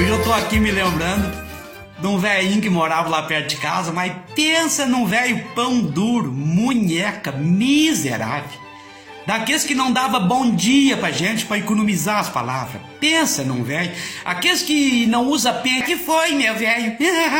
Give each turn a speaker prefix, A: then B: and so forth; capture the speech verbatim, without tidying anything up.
A: Hoje eu tô aqui me lembrando de um velhinho que morava lá perto de casa, mas pensa num velho pão duro, munheca, miserável. Daqueles que não dava bom dia pra gente, pra economizar as palavras. Pensa num velho. Aqueles que não usa pena. Que foi, meu velho?